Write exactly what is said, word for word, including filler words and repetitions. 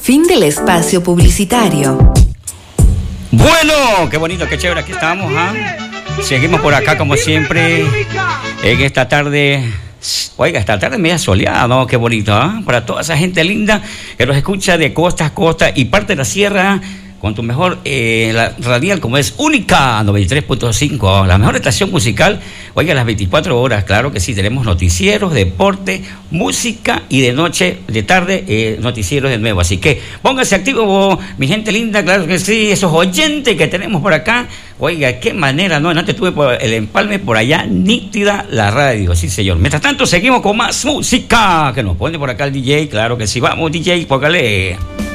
Fin del espacio publicitario. Bueno, qué bonito, qué chévere, aquí estamos, ¿ah? Seguimos por acá como siempre en esta tarde. Oiga, esta tarde media soleada, ¿no? Qué bonito, ¿ah? Para toda esa gente linda que nos escucha de costa a costa y parte de la sierra, con tu mejor eh, la radial, como es Única noventa y tres punto cinco, la mejor estación musical. Oiga, las veinticuatro horas, claro que sí, tenemos noticieros, deporte, música y de noche, de tarde, eh, noticieros de nuevo. Así que pónganse activos, mi gente linda, claro que sí, esos oyentes que tenemos por acá. Oiga, qué manera, ¿no? Antes tuve por el empalme por allá, nítida la radio, sí señor. Mientras tanto, seguimos con más música que nos pone por acá el D J, claro que sí. Vamos, D J, póngale.